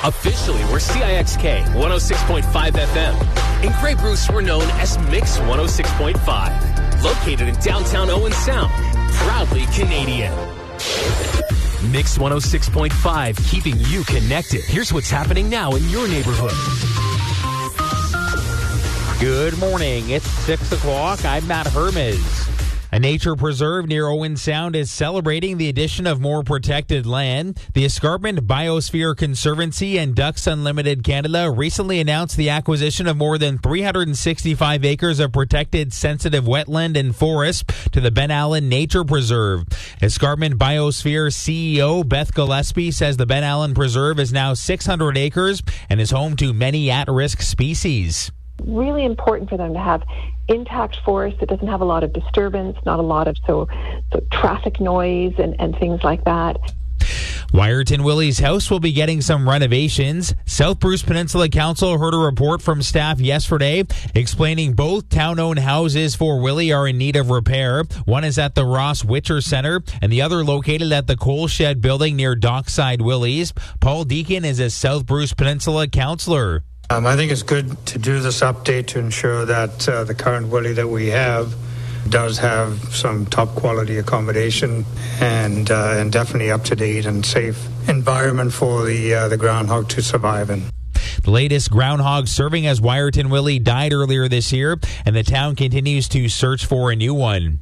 Officially, we're CIXK 106.5 FM. In Grey Bruce, we're known as Mix 106.5. Located in downtown Owen Sound. Proudly Canadian. Mix 106.5, keeping you connected. Here's what's happening now in your neighborhood. Good morning. It's 6 o'clock. I'm Matt Hermes. A nature preserve near Owen Sound is celebrating the addition of more protected land. The Escarpment Biosphere Conservancy and Ducks Unlimited Canada recently announced the acquisition of more than 365 acres of protected sensitive wetland and forest to the Ben Allen Nature Preserve. Escarpment Biosphere CEO Beth Gillespie says the Ben Allen Preserve is now 600 acres and is home to many at-risk species. Really important for them to have intact forest that doesn't have a lot of disturbance, not a lot of so traffic noise and things like that. Wiarton Willie's house will be getting some renovations. South Bruce Peninsula Council heard a report from staff yesterday explaining both town-owned houses for Willie are in need of repair. One is at the Ross Witcher Centre and the other located at the Coal Shed building near Dockside Willie's. Paul Deacon is a South Bruce Peninsula councillor. I think it's good to do this update to ensure that the current Willie that we have does have some top quality accommodation and definitely up to date and safe environment for the groundhog to survive in. The latest groundhog serving as Wiarton Willie died earlier this year, and the town continues to search for a new one.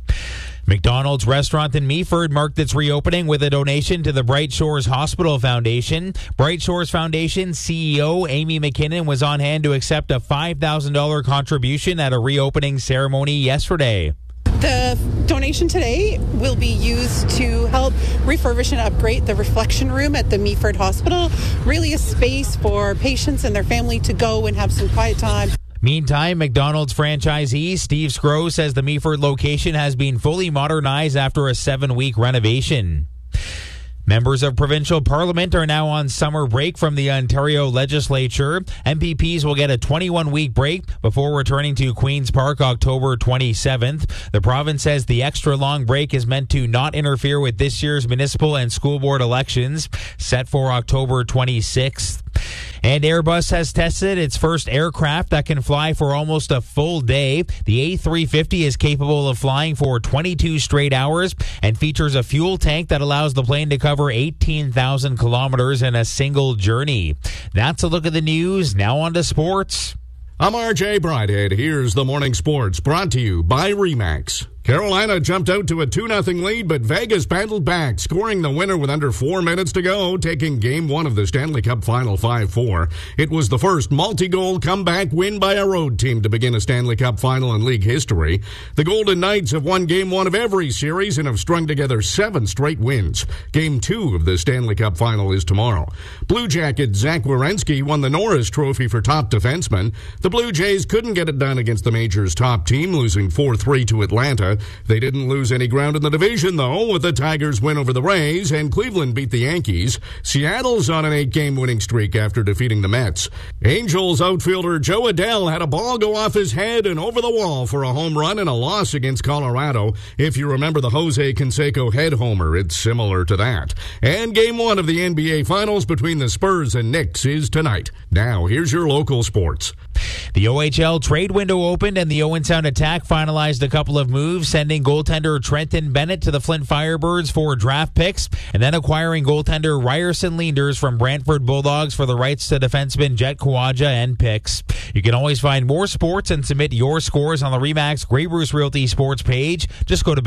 McDonald's restaurant in Meaford marked its reopening with a donation to the Bright Shores Hospital Foundation. Bright Shores Foundation CEO Amy McKinnon was on hand to accept a $5,000 contribution at a reopening ceremony yesterday. The donation today will be used to help refurbish and upgrade the reflection room at the Meaford Hospital. Really a space for patients and their family to go and have some quiet time. Meantime, McDonald's franchisee Steve Scrow says the Meaford location has been fully modernized after a 7-week renovation. Members of provincial parliament are now on summer break from the Ontario legislature. MPPs will get a 21-week break before returning to Queen's Park October 27th. The province says the extra long break is meant to not interfere with this year's municipal and school board elections set for October 26th. And Airbus has tested its first aircraft that can fly for almost a full day. The A350 is capable of flying for 22 straight hours and features a fuel tank that allows the plane to cover 18,000 kilometers in a single journey. That's a look at the news. Now on to sports. I'm RJ Bridehead. Here's the morning sports brought to you by Remax. Carolina jumped out to a 2-0 lead, but Vegas battled back, scoring the winner with under 4 minutes to go, taking Game 1 of the Stanley Cup Final 5-4. It was the first multi-goal comeback win by a road team to begin a Stanley Cup Final in league history. The Golden Knights have won Game 1 of every series and have strung together 7 straight wins. Game 2 of the Stanley Cup Final is tomorrow. Blue Jacket Zach Werenski won the Norris Trophy for top defenseman. The Blue Jays couldn't get it done against the Majors' top team, losing 4-3 to Atlanta. They didn't lose any ground in the division, though, with the Tigers' win over the Rays, and Cleveland beat the Yankees. Seattle's on an 8-game winning streak after defeating the Mets. Angels outfielder Joe Adell had a ball go off his head and over the wall for a home run in a loss against Colorado. If you remember the Jose Canseco head homer, it's similar to that. And Game 1 of the NBA Finals between the Spurs and Knicks is tonight. Now, here's your local sports. The OHL trade window opened and the Owen Sound Attack finalized a couple of moves, sending goaltender Trenton Bennett to the Flint Firebirds for draft picks and then acquiring goaltender Ryerson Leanders from Brantford Bulldogs for the rights to defenseman Jet Kawaja and picks. You can always find more sports and submit your scores on the Remax Grey Bruce Realty Sports page. Just go to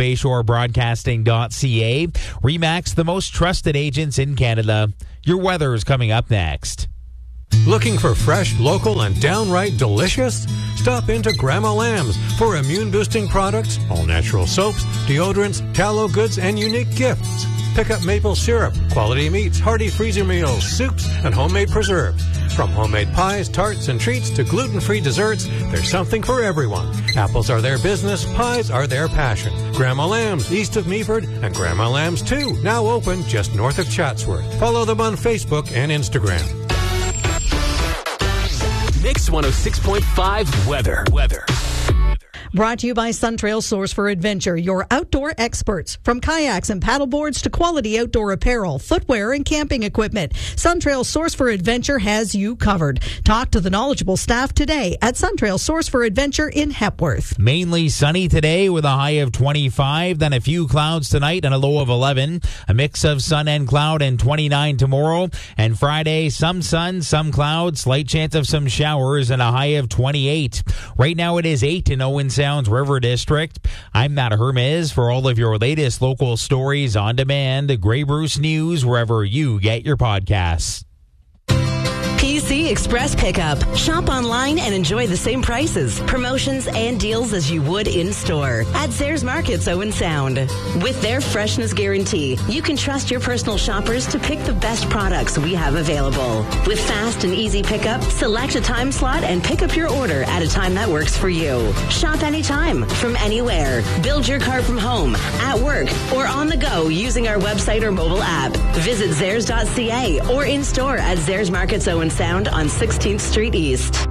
bayshorebroadcasting.ca. Remax, the most trusted agents in Canada. Your weather is coming up next. Looking for fresh, local, and downright delicious? Stop into Grandma Lamb's for immune-boosting products, all-natural soaps, deodorants, tallow goods, and unique gifts. Pick up maple syrup, quality meats, hearty freezer meals, soups, and homemade preserves. From homemade pies, tarts, and treats to gluten-free desserts, there's something for everyone. Apples are their business, pies are their passion. Grandma Lamb's, east of Meaford, and Grandma Lamb's 2, now open just north of Chatsworth. Follow them on Facebook and Instagram. Mix 106.5 weather. Brought to you by Suntrail Source for Adventure, your outdoor experts. From kayaks and paddleboards to quality outdoor apparel, footwear, and camping equipment, Suntrail Source for Adventure has you covered. Talk to the knowledgeable staff today at Suntrail Source for Adventure in Hepworth. Mainly sunny today with a high of 25, then a few clouds tonight and a low of 11. A mix of sun and cloud and 29 tomorrow. And Friday, some sun, some clouds, slight chance of some showers and a high of 28. Right now it is 8 in Owen Sound's River District. I'm Matt Hermes for all of your latest local stories on demand. Grey Bruce News, wherever you get your podcasts. PC Express Pickup. Shop online and enjoy the same prices, promotions, and deals as you would in-store at Zayres Markets Owen Sound. With their freshness guarantee, you can trust your personal shoppers to pick the best products we have available. With fast and easy pickup, select a time slot and pick up your order at a time that works for you. Shop anytime, from anywhere. Build your cart from home, at work, or on the go using our website or mobile app. Visit Zayres.ca or in-store at Zayres Markets Owen Sound on 16th Street East.